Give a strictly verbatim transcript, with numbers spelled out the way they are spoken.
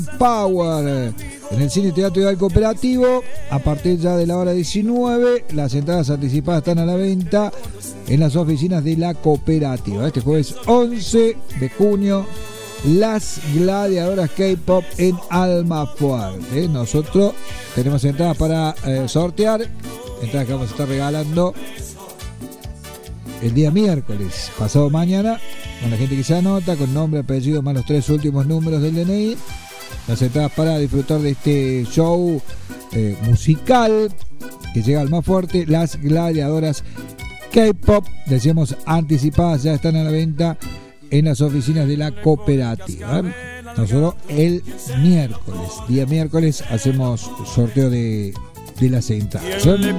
Power en el Cine Teatro Ideal Cooperativo a partir ya de la hora diecinueve. Las entradas anticipadas están a la venta en las oficinas de la cooperativa. Este jueves once de junio, Las Gladiadoras K-Pop en Almafuerte. Nosotros tenemos entradas para eh, sortear, entradas que vamos a estar regalando el día miércoles, pasado mañana, con la gente que se anota, con nombre, apellido, más los tres últimos números del D N I. Las entradas para disfrutar de este show eh, musical que llega al más fuerte, Las Gladiadoras K-Pop, decíamos anticipadas, ya están a la venta en las oficinas de la cooperativa. Nosotros el miércoles, día miércoles, hacemos sorteo de, de las entradas.